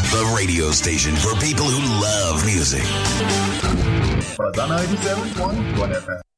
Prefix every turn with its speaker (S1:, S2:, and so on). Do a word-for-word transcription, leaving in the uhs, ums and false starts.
S1: the radio station for people who love music.
S2: Ninety-seven point one F M.